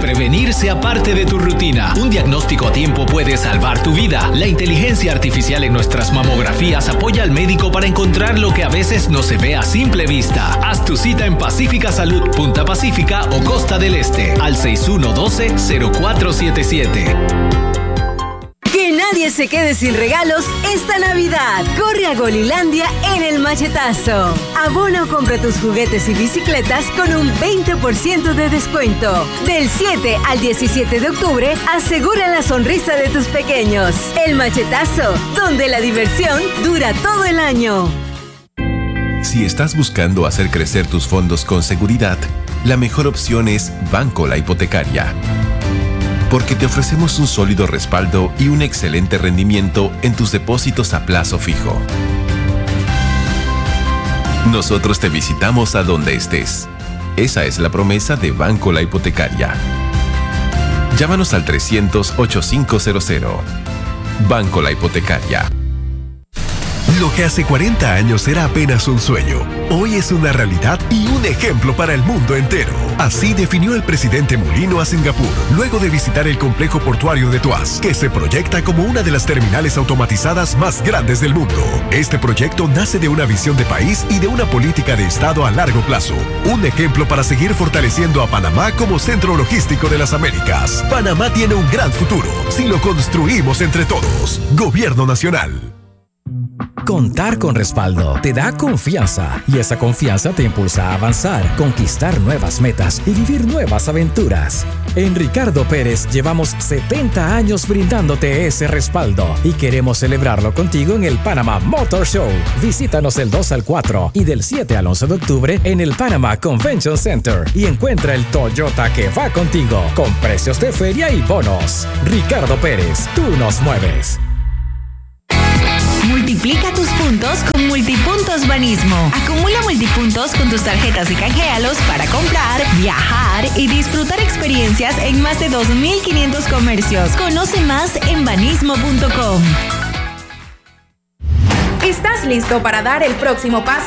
prevenir sea parte de tu rutina. Un diagnóstico a tiempo puede salvar tu vida. La inteligencia artificial en nuestras mamografías apoya al médico para encontrar lo que a veces no se ve a simple vista. Haz tu cita en Pacífica Salud, Punta Pacífica o Costa del Este al 6112-0477. Que nadie se quede sin regalos esta Navidad. Corre a Golilandia en el machetazo. Abona o compra tus juguetes y bicicletas con un 20% de descuento. Del 7 al 17 de octubre, asegura la sonrisa de tus pequeños. El machetazo, donde la diversión dura todo el año. Si estás buscando hacer crecer tus fondos con seguridad, la mejor opción es Banco La Hipotecaria. Porque te ofrecemos un sólido respaldo y un excelente rendimiento en tus depósitos a plazo fijo. Nosotros te visitamos a donde estés. Esa es la promesa de Banco La Hipotecaria. Llámanos al 300-8500. Banco La Hipotecaria. Lo que hace 40 años era apenas un sueño, hoy es una realidad y un ejemplo para el mundo entero. Así definió el presidente Mulino a Singapur, luego de visitar el complejo portuario de Tuas, que se proyecta como una de las terminales automatizadas más grandes del mundo. Este proyecto nace de una visión de país y de una política de Estado a largo plazo. Un ejemplo para seguir fortaleciendo a Panamá como centro logístico de las Américas. Panamá tiene un gran futuro si lo construimos entre todos. Gobierno Nacional. Contar con respaldo te da confianza y esa confianza te impulsa a avanzar, conquistar nuevas metas y vivir nuevas aventuras. En Ricardo Pérez llevamos 70 años brindándote ese respaldo y queremos celebrarlo contigo en el Panama Motor Show. Visítanos el 2 al 4 y del 7 al 11 de octubre en el Panama Convention Center y encuentra el Toyota que va contigo con precios de feria y bonos. Ricardo Pérez, tú nos mueves. Multiplica tus puntos con Multipuntos Banismo. Acumula multipuntos con tus tarjetas y canjealos para comprar, viajar y disfrutar experiencias en más de 2.500 comercios. Conoce más en banismo.com. ¿Estás listo para dar el próximo paso